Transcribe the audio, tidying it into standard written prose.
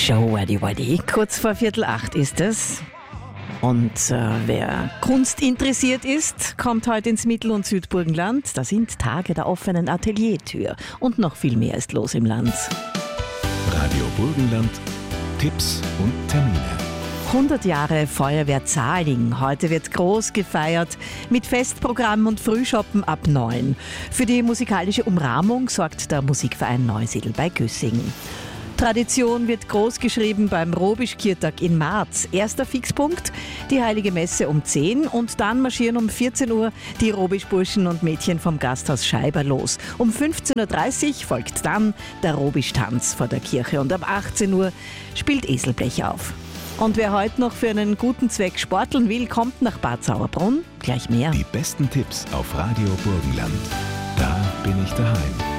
Show Waddy. Kurz vor 7:45 ist es. Und wer Kunst interessiert ist, kommt heute ins Mittel- und Südburgenland. Da sind Tage der offenen Ateliertür. Und noch viel mehr ist los im Land. Radio Burgenland, Tipps und Termine. 100 Jahre Feuerwehr Zahling. Heute wird groß gefeiert mit Festprogramm und Frühschoppen ab 9. Für die musikalische Umrahmung sorgt der Musikverein Neusiedl bei Güssing. Tradition wird groß geschrieben beim Robischkirtag in Marz. Erster Fixpunkt, die Heilige Messe um 10 und dann marschieren um 14 Uhr die Robischburschen und Mädchen vom Gasthaus Scheiber los. Um 15:30 Uhr folgt dann der Robischtanz vor der Kirche und ab 18 Uhr spielt Eselblech auf. Und wer heute noch für einen guten Zweck sporteln will, kommt nach Bad Sauerbrunn. Gleich mehr. Die besten Tipps auf Radio Burgenland. Da bin ich daheim.